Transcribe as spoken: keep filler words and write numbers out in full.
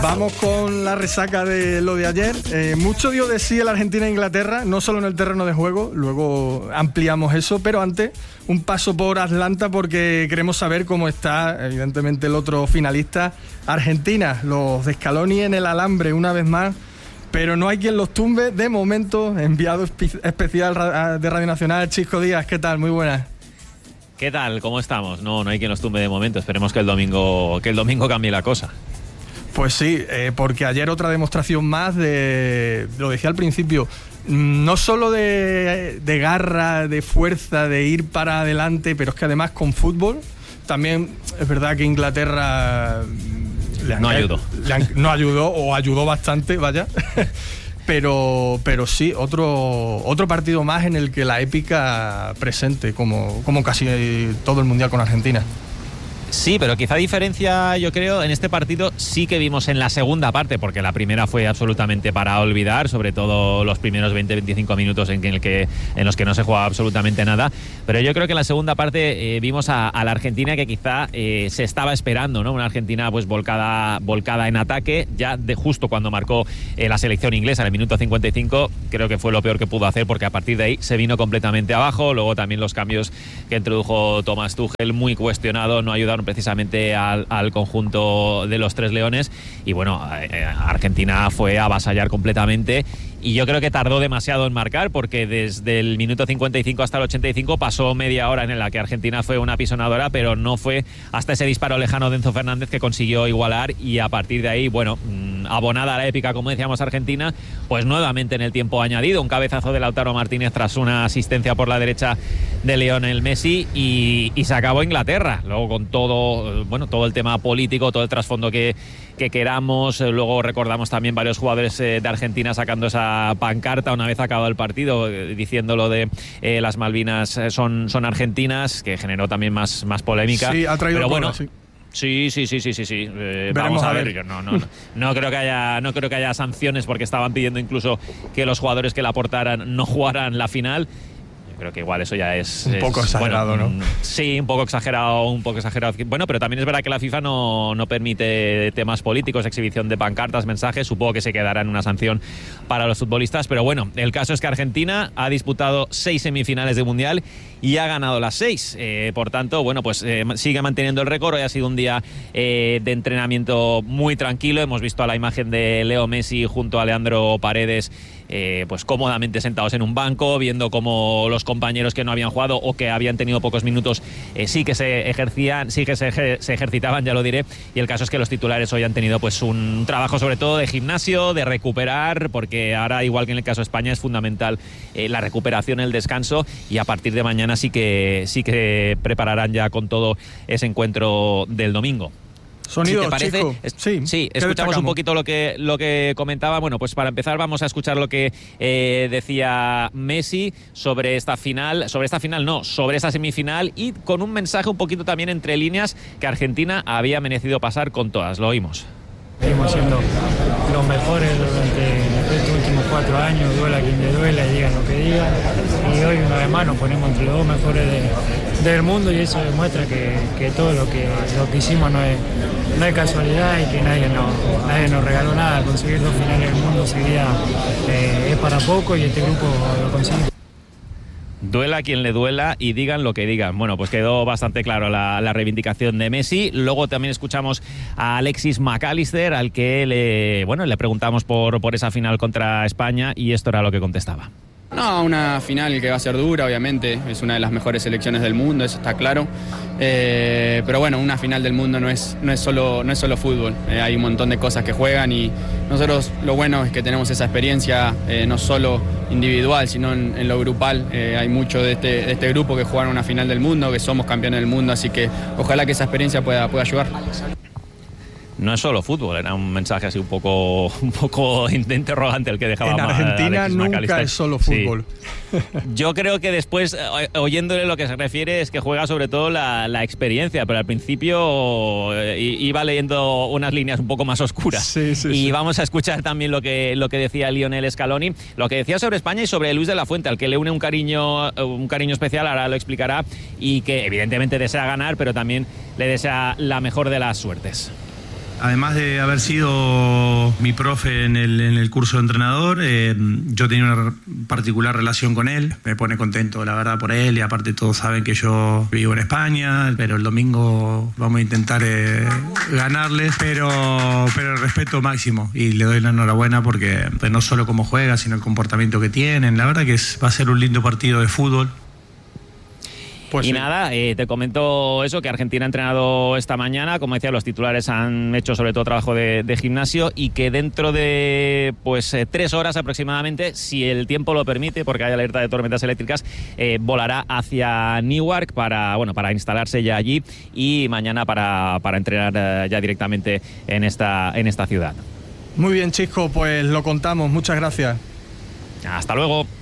Vamos con la resaca de lo de ayer. Eh, mucho dio de sí el Argentina e Inglaterra, no solo en el terreno de juego, luego ampliamos eso, pero antes un paso por Atlanta porque queremos saber cómo está, evidentemente, el otro finalista, Argentina. Los de Scaloni en el alambre una vez más, pero no hay quien los tumbe. De momento, enviado espe- especial de Radio Nacional, Chisco Díaz, ¿qué tal? Muy buenas. ¿Qué tal? ¿Cómo estamos? No, no hay quien los tumbe de momento. Esperemos que el domingo, que el domingo cambie la cosa. Pues sí, eh, porque ayer otra demostración más de, lo decía al principio, no solo de, de garra, de fuerza, de ir para adelante, pero es que además con fútbol, también es verdad que Inglaterra le han, no ayudó. Le han, no ayudó o ayudó bastante, vaya, pero, pero sí, otro, otro partido más en el que la épica presente, como, como casi todo el Mundial con Argentina. Sí, pero quizá diferencia, yo creo, en este partido sí que vimos en la segunda parte, porque la primera fue absolutamente para olvidar, sobre todo los primeros veinte a veinticinco minutos en, el que, en los que no se jugaba absolutamente nada, pero yo creo que en la segunda parte eh, vimos a, a la Argentina que quizá eh, se estaba esperando, ¿no? Una Argentina pues volcada, volcada en ataque, ya de justo cuando marcó eh, la selección inglesa en el minuto cincuenta y cinco, creo que fue lo peor que pudo hacer, porque a partir de ahí se vino completamente abajo. Luego también los cambios que introdujo Thomas Tuchel, muy cuestionado, no ayudaron precisamente al, al conjunto de los Tres Leones, y bueno, eh, Argentina fue a avasallar completamente, y yo creo que tardó demasiado en marcar, porque desde el minuto cincuenta y cinco hasta el ochenta y cinco pasó media hora en la que Argentina fue una pisonadora, pero no fue hasta ese disparo lejano de Enzo Fernández que consiguió igualar, y a partir de ahí, bueno, abonada la épica, como decíamos, Argentina, pues nuevamente en el tiempo añadido, un cabezazo de Lautaro Martínez tras una asistencia por la derecha de Lionel Messi, y, y se acabó Inglaterra. Luego con todo, bueno, todo el tema político, todo el trasfondo que, que queramos, luego recordamos también varios jugadores eh, de Argentina sacando esa pancarta una vez acabado el partido, eh, diciendo lo de eh, las Malvinas son, son argentinas, que generó también más, más polémica. Sí, ha traído pero bueno, sí. Sí, sí, sí, sí, sí, sí. Eh, vamos a, a ver. ver. Yo no, no, no, no creo que haya, no creo que haya sanciones, porque estaban pidiendo incluso que los jugadores que la aportaran no jugaran la final. Creo que igual eso ya es... Un es, poco exagerado, bueno, ¿no? Sí, un poco exagerado, un poco exagerado. Bueno, pero también es verdad que la FIFA no, no permite temas políticos, exhibición de pancartas, mensajes. Supongo que se quedará en una sanción para los futbolistas. Pero bueno, el caso es que Argentina ha disputado seis semifinales de Mundial y ha ganado las seis. Eh, por tanto, bueno, pues eh, sigue manteniendo el récord. Hoy ha sido un día eh, de entrenamiento muy tranquilo. Hemos visto a la imagen de Leo Messi junto a Leandro Paredes, Eh, pues cómodamente sentados en un banco, viendo cómo los compañeros que no habían jugado o que habían tenido pocos minutos eh, sí que se ejercían, sí que se, ejer- se ejercitaban, ya lo diré. Y el caso es que los titulares hoy han tenido pues un trabajo sobre todo de gimnasio, de recuperar, porque ahora, igual que en el caso de España, es fundamental eh, la recuperación, el descanso, y a partir de mañana sí que sí que prepararán ya con todo ese encuentro del domingo. Sonido, si te parece, chico. Es, sí, sí escuchamos un poquito lo que, lo que comentaba. Bueno, pues para empezar vamos a escuchar lo que eh, decía Messi sobre esta final, sobre esta final no, sobre esta semifinal, y con un mensaje un poquito también entre líneas que Argentina había merecido pasar con todas. Lo oímos. Seguimos siendo los mejores durante estos últimos cuatro años, duela quien le duela y digan lo que digan. Y hoy una vez más nos ponemos entre los dos mejores de, del mundo, y eso demuestra que, que todo lo que, lo que hicimos no es, no es casualidad, y que nadie nos, nadie nos regaló nada. Conseguir dos finales del mundo seguida eh, es para poco, y este grupo lo consigue. Duela quien le duela y digan lo que digan. Bueno, pues quedó bastante claro la, la reivindicación de Messi. Luego también escuchamos a Alexis McAllister, al que le, bueno, le preguntamos por, por esa final contra España, y esto era lo que contestaba. No, una final que va a ser dura, obviamente, es una de las mejores selecciones del mundo, eso está claro, eh, pero bueno, una final del mundo no es, no es, solo, no es solo fútbol, eh, hay un montón de cosas que juegan, y nosotros lo bueno es que tenemos esa experiencia, eh, no solo individual, sino en, en lo grupal. Eh, hay mucho de este, de este grupo que jugaron una final del mundo, que somos campeones del mundo, así que ojalá que esa experiencia pueda, pueda ayudar. No es solo fútbol, era un mensaje así un poco un poco interrogante el que dejaba. En Argentina Alexis nunca McAllister. Es solo fútbol. Sí. Yo creo que después, oyéndole, lo que se refiere es que juega sobre todo la, la experiencia, pero al principio eh, iba leyendo unas líneas un poco más oscuras. Sí, sí, y sí. vamos a escuchar también lo que, lo que decía Lionel Scaloni, lo que decía sobre España y sobre Luis de la Fuente, al que le une un cariño, un cariño especial, ahora lo explicará, y que evidentemente desea ganar, pero también le desea la mejor de las suertes. Además de haber sido mi profe en el, en el curso de entrenador, eh, yo tenía una particular relación con él. Me pone contento, la verdad, por él. Y aparte todos saben que yo vivo en España, pero el domingo vamos a intentar eh, ganarles. Pero, pero el respeto máximo. Y le doy la enhorabuena porque pues, no solo cómo juega, sino el comportamiento que tienen. La verdad que es, va a ser un lindo partido de fútbol. Pues y sí. nada, eh, te comento eso, que Argentina ha entrenado esta mañana, como decía, los titulares han hecho sobre todo trabajo de, de gimnasio y que dentro de pues eh, tres horas aproximadamente, si el tiempo lo permite, porque hay alerta de tormentas eléctricas, eh, volará hacia Newark para, bueno, para instalarse ya allí y mañana para, para entrenar eh, ya directamente en esta, en esta ciudad. Muy bien, Chisco, pues lo contamos. Muchas gracias. Hasta luego.